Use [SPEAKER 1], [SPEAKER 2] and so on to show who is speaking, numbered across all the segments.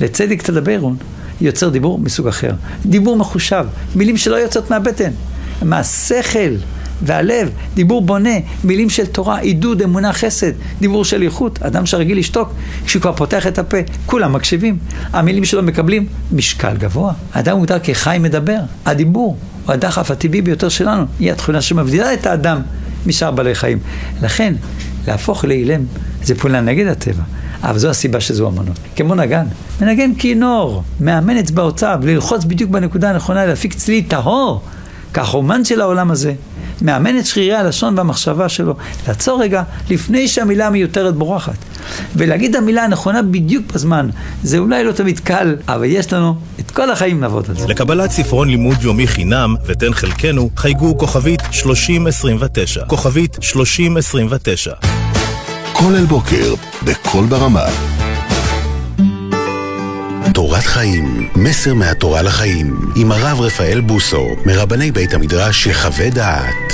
[SPEAKER 1] לצדיק תדברון, יוצר דיבור מסוג אחר. דיבור מחושב, מילים שלא יוצאות מהבטן, מהשכל והלב, דיבור בונה, מילים של תורה, עידוד, אמונה, חסד, דיבור של איכות. אדם שרגיל לשתוק, כשהוא כבר פותח את הפה, כולם מקשיבים. המילים שלו מקבלים משקל גבוה. האדם מוגדר כחי מדבר. הדיבור הוא הדחף הטבעי ביותר שלנו. היא התכונה שמבדילה את האדם משאר בעלי חיים. לכן, להפוך לאילם זה פעולה נגד הטבע. אבל זו הסיבה שזו אמנות. כמו נגן. מנגן כינור, מאמן אצבעותיו, ללחוץ בדיוק בנקודה הנכונה, להפיק צליל טהור, כך אומן של העולם הזה. מאמן את שרירי הלשון והמחשבה שלו. לעצור רגע לפני שהמילה המיותרת בורחת. ולהגיד המילה הנכונה בדיוק בזמן. זה אולי לא תמיד קל, אבל יש לנו את כל החיים לעבוד על זה.
[SPEAKER 2] לקבלת ספרון לימוד יומי חינם ותן חלקנו, חייגו כוכבית 3029. כוכבית 3029.
[SPEAKER 3] כל אל בוקר, בכל ברמה. תורת חיים, מסר מהתורה לחיים, עם הרב רפאל בוסו, מרבני בית המדרש יחווה דעת.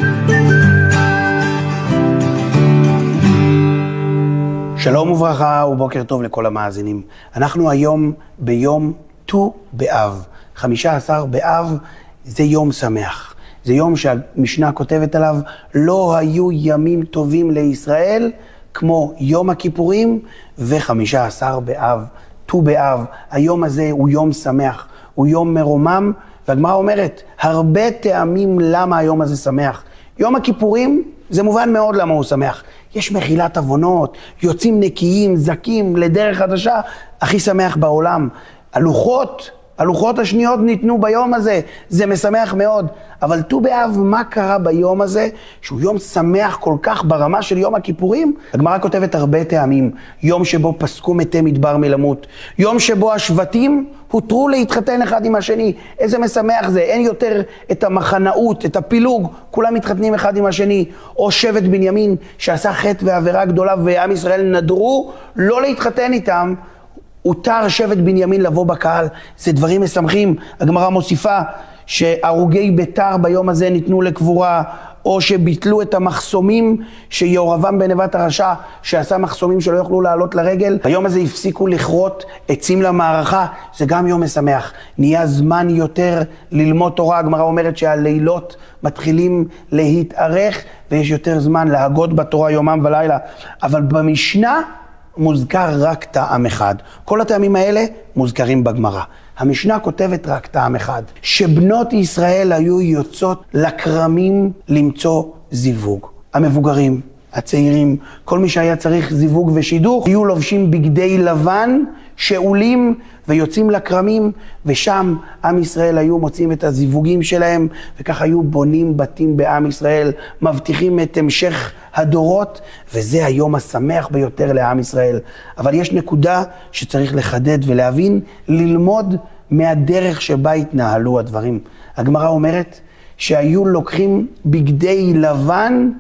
[SPEAKER 4] שלום וברכה ובוקר טוב לכל המאזינים. אנחנו היום ביום ט"ו באב. 15 באב זה יום שמח. זה יום שהמשנה כותבת עליו, לא היו ימים טובים לישראל כמו יום הכיפורים ו15 באב. ט"ו באב, היום הזה הוא יום שמח, הוא יום מרומם, והגמרא אומרת, הרבה טעמים למה היום הזה שמח. יום הכיפורים זה מובן מאוד למה הוא שמח. יש מחילת עוונות, יוצאים נקיים, זקים, לדרך חדשה, הכי שמח בעולם. הלוחות השניות ניתנו ביום הזה, זה משמח מאוד. אבל ט"ו באב, מה קרה ביום הזה, שהוא יום שמח כל כך ברמה של יום הכיפורים? הגמרא כותבת הרבה טעמים. יום שבו פסקו מתי מדבר מלמות. יום שבו השבטים הותרו להתחתן אחד עם השני. איזה משמח זה, אין יותר את המחנאות, את הפילוג, כולם מתחתנים אחד עם השני. או שבט בנימין שעשה חטא ועבירה גדולה ועם ישראל נדרו לא להתחתן איתם, הותר שבט בנימין לבוא בקהל. זה דברים משמחים. הגמרא מוסיפה שהרוגי ביתר ביום הזה ניתנו לקבורה, או שביטלו את המחסומים שיורבם בנבט הרשע, שעשה מחסומים שלא יוכלו לעלות לרגל. ביום הזה הפסיקו לכרות עצים למערכה, זה גם יום משמח. נהיה זמן יותר ללמוד תורה. הגמרא אומרת שהלילות מתחילים להתארך, ויש יותר זמן להגות בתורה יומם ולילה. אבל במשנה מוזכר רק טעם אחד. כל הטעמים האלה מוזכרים בגמרא. המשנה כותבת רק טעם אחד, שבנות ישראל היו יוצאות לכרמים למצוא זיווג. המבוגרים, הצעירים, כל מי שהיה צריך זיווג ושידוך, היו לובשים בגדי לבן, שאולים ויוצאים לכרמים, ושם עם ישראל היו מוצאים את הזיווגים שלהם, וכך היו בונים בתים בעם ישראל, מבטיחים את המשך הדורות, וזה היום השמח ביותר לעם ישראל. אבל יש נקודה שצריך לחדד ולהבין, ללמוד מהדרך שבה התנהלו הדברים. הגמרא אומרת שהיו לוקחים בגדי לבן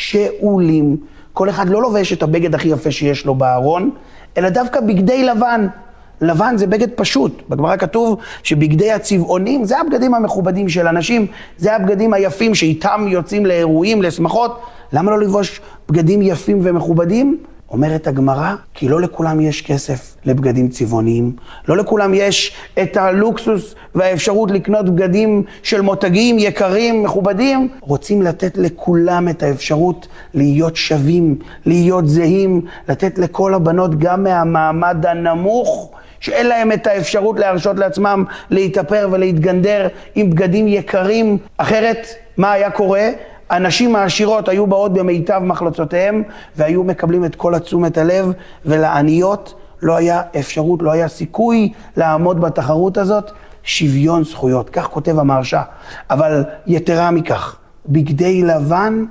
[SPEAKER 4] שאולים. כל אחד לא לובש את הבגד הכי יפה שיש לו בארון, אלא דווקא בגדי לבן. לבן זה בגד פשוט. בגמרא כתוב שבגדי הצבעונים, זה הבגדים המכובדים של אנשים, זה הבגדים היפים שאיתם יוצאים לאירועים, לשמחות. למה לא לבוש בגדים יפים ומכובדים? אומרת הגמרא, כי לא לכולם יש כסף לבגדים צבעוניים, לא לכולם יש את הלוקסוס והאפשרות לקנות בגדים של מותגים יקרים, מכובדים. רוצים לתת לכולם את האפשרות להיות שווים, להיות זהים, לתת לכל הבנות גם מהמעמד הנמוך, שאין להם את האפשרות להרשות לעצמם להתאפר ולהתגנדר עם בגדים יקרים. אחרת, מה היה קורה? הנשים העשירות היו באות במיטב מחלצותיהם, והיו מקבלים את כל תשומת הלב, ולעניות לא היה אפשרות, לא היה סיכוי לעמוד בתחרות הזאת. שוויון זכויות, כך כותב המהרש"א. אבל יתרה מכך, בגדי לבן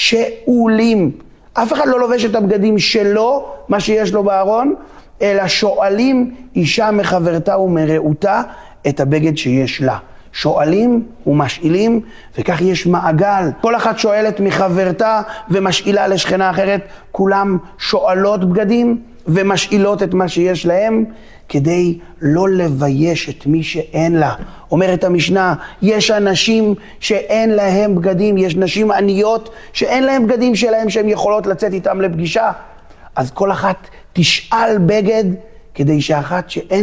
[SPEAKER 4] שאולים. אף אחד לא לובש את הבגדים שלו, מה שיש לו בארון, אלא שואלים אישה מחברתה ומרעותה את הבגד שיש לה. שואלים ומשאילים, וכך יש מעגל. כל אחת שואלת מחברתה ומשאילה לשכנה אחרת. כולם שואלות בגדים ומשאילות את מה שיש להם, כדי לא לבייש את מי שאין לה. אומרת המשנה, יש אנשים שאין להם בגדים, יש נשים עניות שאין להם בגדים שלהם שהן יכולות לצאת איתם לפגישה. אז כל אחת תשאל בגד, כדי שאחת שאין